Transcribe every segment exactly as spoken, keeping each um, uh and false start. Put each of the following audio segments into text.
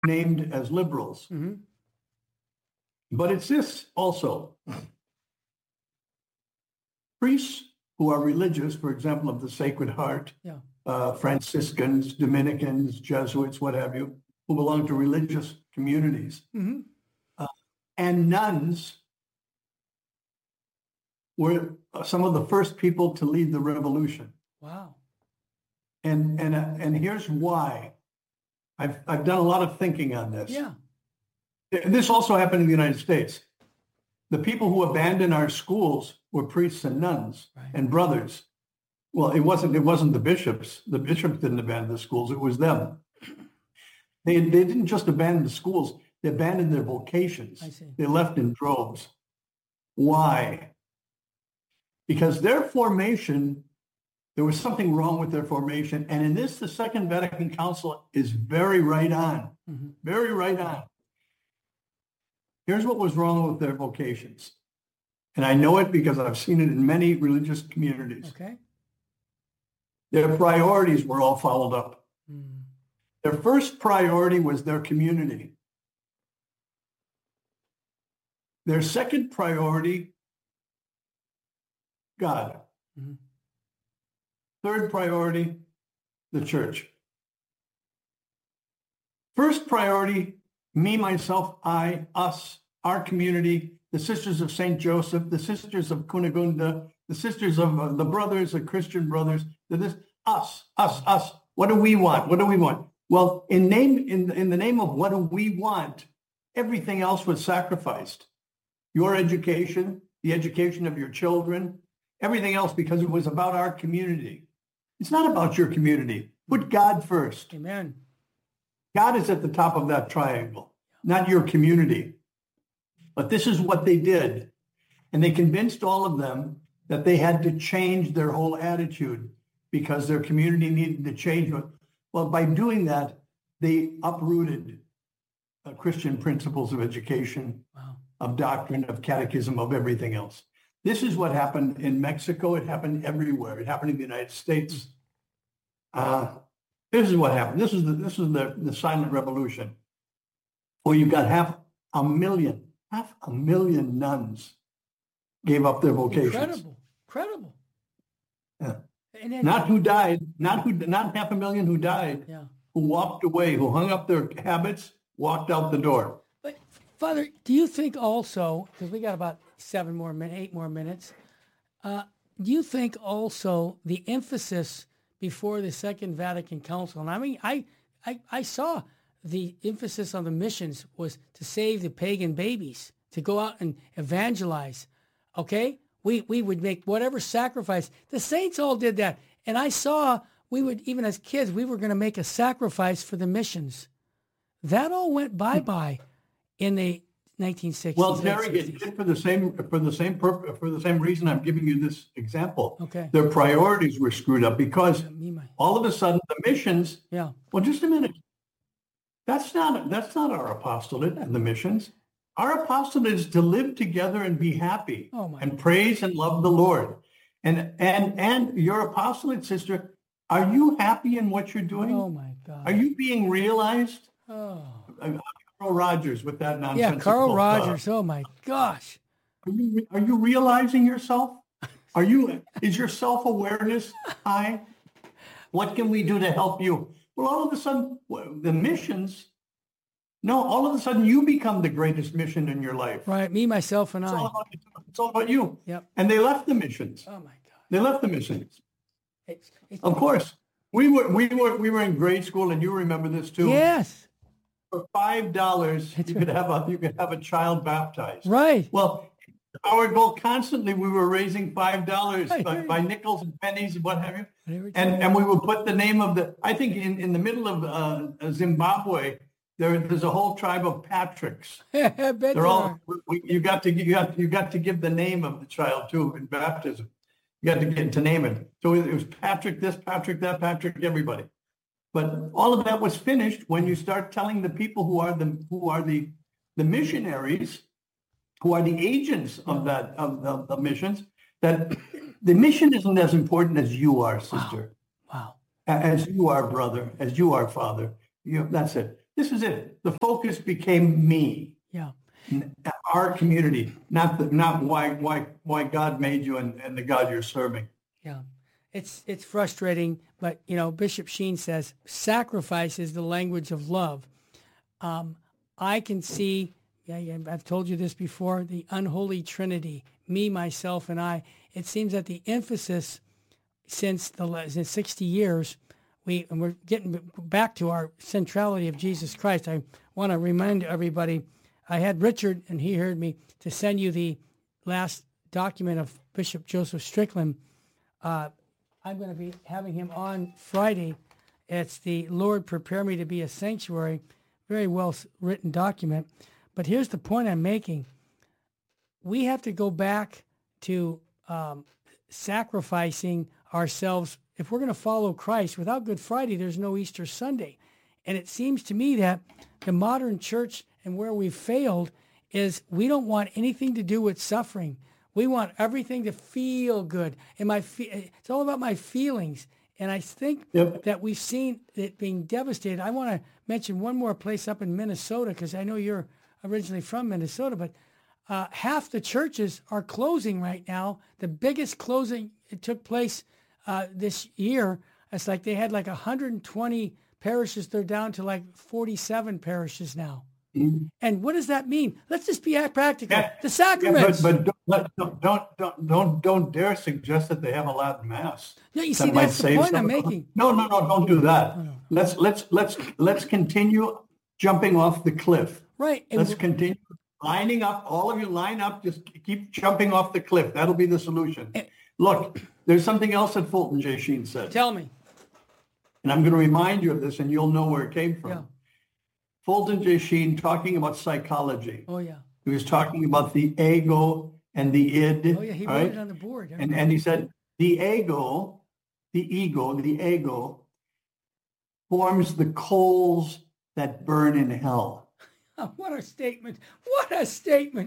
named as liberals. Mm-hmm. But it's this also. Priests who are religious, for example, of the Sacred Heart, Yeah. uh, Franciscans, Dominicans, Jesuits, what have you, who belong to religious communities, Mm-hmm. uh, and nuns were some of the first people to lead the revolution. Wow. And and uh, and here's why. I've I've done a lot of thinking on this. Yeah. This also happened in the United States. The people who abandoned our schools were priests and nuns Right. and brothers. Well, it wasn't it wasn't the bishops. The bishops didn't abandon the schools. It was them. They they didn't just abandon the schools. They abandoned their vocations. I see. They left in droves. Why? Because their formation, there was something wrong with their formation. And in this, the Second Vatican Council is very right on. Mm-hmm. Very right on. Here's what was wrong with their vocations. And I know it because I've seen it in many religious communities. Okay. Their priorities were all followed up. Mm. Their first priority was their community. Their second priority, God. Mm-hmm. Third priority, the church. First priority, me, myself, I, us, our community, the Sisters of Saint Joseph, the Sisters of Cunegunda, the Sisters of uh, the Brothers, the Christian Brothers, the this, us, us, us. What do we want? What do we want? Well, in name, in, in the name of what do we want, everything else was sacrificed. Your education, the education of your children, everything else, because it was about our community. It's not about your community. Put God first. Amen. God is at the top of that triangle, not your community. But this is what they did. And they convinced all of them that they had to change their whole attitude because their community needed to change. Well, by doing that, they uprooted uh, Christian principles of education, Wow. of doctrine, of catechism, of everything else. This is what happened in Mexico. It happened everywhere. It happened in the United States. Uh, this is what happened. This is the this is the, the silent revolution. Well, you've got half a million, half a million nuns gave up their vocations. Incredible. Incredible. Yeah. And then, Not who died, not who, not half a million who died, yeah. who walked away, who hung up their habits, walked out the door. But Father, do you think also, because we got about seven more minutes, eight more minutes, uh, do you think also the emphasis before the Second Vatican Council, and I mean, I, I, I saw the emphasis on the missions was to save the pagan babies, to go out and evangelize, okay? We, we would make whatever sacrifice. The saints all did that. And I saw, we would, even as kids, we were going to make a sacrifice for the missions. That all went bye-bye in the nineteen sixties. Well, Terry, it did for the same for the same purpose, for the same reason I'm giving you this example. Okay. Their priorities were screwed up because Yeah, me, my- all of a sudden the missions. Yeah. Well, just a minute. That's not that's not our apostolate and the missions. Our apostolate is to live together and be happy Oh, my and praise and love the Lord. And and and your apostolate, sister, are you happy in what you're doing? Oh, my God. Are you being realized? Oh. Uh, Carl Rogers with that Yeah, nonsense. Carl Rogers. Oh, my gosh. Are you, are you realizing yourself? Are you, is your self-awareness high? What can we do to help you? Well, all of a sudden, the missions, no, all of a sudden you become the greatest mission in your life. Right. Me, myself, and It's I. all about, it's all about you. Yep. And they left the missions. Oh, my God. They left the missions. It's, it's, Of course, we were, we were, we were in grade school, and you remember this too. yes. For five dollars, you could have a, you could have a child baptized. Right. Well, our goal constantly, we were raising five dollars I by, hear by you. nickels and pennies and what have you. Whatever. And and we would put the name of the, I think in, in the middle of uh, Zimbabwe, there, there's a whole tribe of Patricks. I bet They're there all, are. we, you got to, you got, you got to give the name of the child too in baptism. You got to get to name it. So it was Patrick this, Patrick that, Patrick everybody. But all of that was finished when you start telling the people who are the who are the the missionaries, who are the agents of that of, of, of missions, that the mission isn't as important as you are, sister, Wow. as you are, brother, as you are, father. You, that's it. this is it. The focus became me, Yeah. our community, not the, not why why why God made you and, and the God you're serving. Yeah. It's it's frustrating, but you know, Bishop Sheen says sacrifice is the language of love. Um, I can see, yeah, yeah, I've told you this before, the unholy trinity, me, myself, and I. It seems that the emphasis since the since sixty years, we and we're getting back to our centrality of Jesus Christ. I want to remind everybody, I had Richard, and he heard me, to send you the last document of Bishop Joseph Strickland. Uh, I'm going to be having him on Friday. It's the Lord Prepare Me to Be a Sanctuary. Very well written document. But here's the point I'm making. We have to go back to um, sacrificing ourselves. If we're going to follow Christ, without Good Friday, there's no Easter Sunday. And it seems to me that the modern church and where we've failed is we don't want anything to do with suffering. We want everything to feel good. And my fe- it's all about my feelings. And I think yep. that we've seen it being devastated. I want to mention one more place up in Minnesota, because I know you're originally from Minnesota, but uh, half the churches are closing right now. The biggest closing, it took place uh, this year. It's like they had like one hundred twenty parishes. They're down to like forty-seven parishes now. Mm-hmm. And what does that mean? Let's just be practical. Yeah. The sacraments. Yeah, but but don't, don't don't don't don't dare suggest that they have a Latin mass. No, you see, that that's the point I'm making. No, no, no, don't do that. No, no. Let's let's let's let's continue jumping off the cliff. Right. And let's continue lining up. All of you line up. Just keep jumping off the cliff. That'll be the solution. And, look, there's something else that Fulton J. Sheen said. Tell me. And I'm going to remind you of this, and you'll know where it came from. Yeah. Fulton J. Sheen talking about psychology. Oh, yeah. He was talking about the ego and the id. Oh, yeah, he wrote right? it on the board. And, and he said the ego, the ego, the ego forms the coals that burn in hell. Oh, what a statement. What a statement.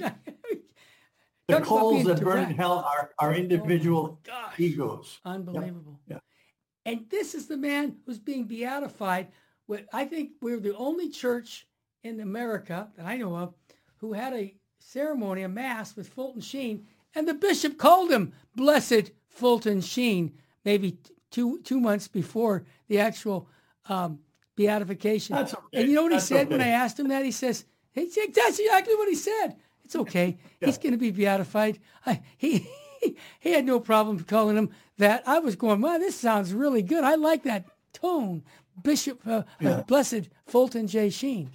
The coals that burn in hell are, are individual oh, egos. Unbelievable. Yeah. Yeah. And this is the man who's being beatified. I think we're the only church in America that I know of who had a ceremony, a mass with Fulton Sheen, and the bishop called him Blessed Fulton Sheen, maybe two two months before the actual um, beatification. That's okay. And you know what That's he said okay. when I asked him that? He says, hey, that's exactly what he said. It's okay. Yeah. He's going to be beatified. I, he, he had no problem calling him that. I was going, wow, this sounds really good. I like that tone. Bishop, uh, yeah. uh, Blessed Fulton J. Sheen.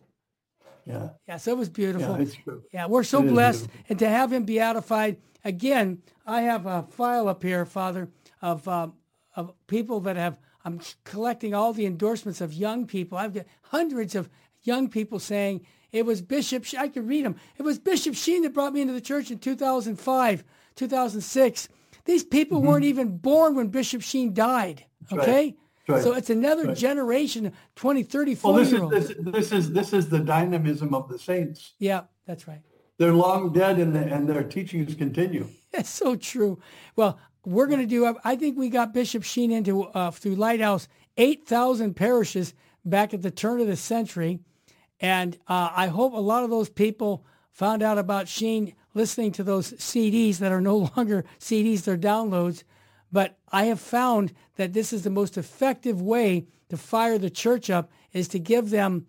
Yeah. Yeah, so it was beautiful. Yeah, it's true. Yeah, we're so it blessed. And to have him beatified, again, I have a file up here, Father, of um, of people that have, I'm collecting all the endorsements of young people. I've got hundreds of young people saying, it was Bishop, I could read them. It was Bishop Sheen that brought me into the church in two thousand five, two thousand six. These people mm-hmm. weren't even born when Bishop Sheen died, That's okay? Right. Right. So it's another right. generation, twenty, thirty, forty well, this year olds. Is, this, this is this is the dynamism of the saints. Yeah, that's right. They're long dead, and, the, and their teachings continue. That's so true. Well, we're going to do, I think we got Bishop Sheen into, uh, through Lighthouse, eight thousand parishes back at the turn of the century. And uh, I hope a lot of those people found out about Sheen listening to those C Ds that are no longer C Ds, they're downloads. But I have found that this is the most effective way to fire the church up, is to give them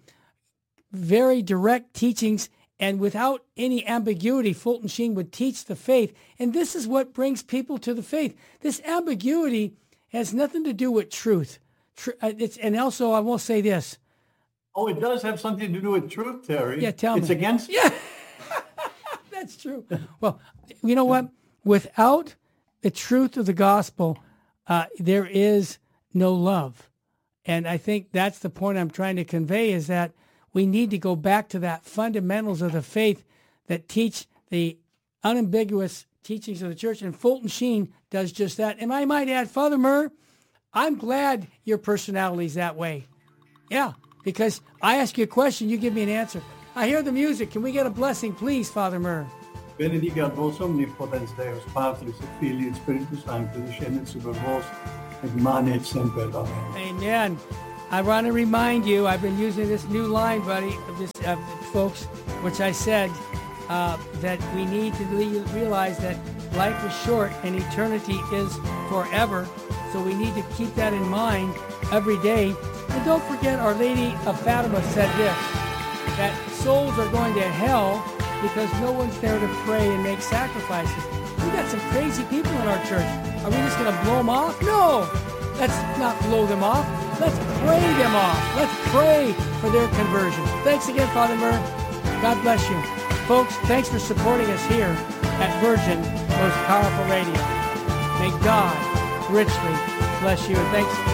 very direct teachings, and without any ambiguity. Fulton Sheen would teach the faith. And this is what brings people to the faith. This ambiguity has nothing to do with truth. It's, and also, I will say this. Oh, it does have something to do with truth, Terry. Yeah, tell it's me. It's against... Yeah, that's true. Well, you know what? Without the truth of the gospel, uh, there is no love. And I think that's the point I'm trying to convey, is that we need to go back to that fundamentals of the faith that teach the unambiguous teachings of the church. And Fulton Sheen does just that. And I might add, Father Murr, I'm glad your personality is that way. Yeah, because I ask you a question, you give me an answer. I hear the music. Can we get a blessing, please, Father Murr? Benedicat vos omnipotens Deus, Patris et Filii et Spiritus Sanctus, descendet super vos, et manet semper. Amen. Amen. I want to remind you, I've been using this new line, buddy, this, uh, folks, which I said uh, that we need to le- realize that life is short and eternity is forever. So we need to keep that in mind every day. And don't forget, Our Lady of Fatima said this, that souls are going to hell because no one's there to pray and make sacrifices. We got some crazy people in our church. Are we just going to blow them off? No, let's not blow them off. Let's pray them off. Let's pray for their conversion. Thanks again, Father Murr. God bless you. Folks, thanks for supporting us here at Virgin Most Powerful Radio. May God richly bless you. And thanks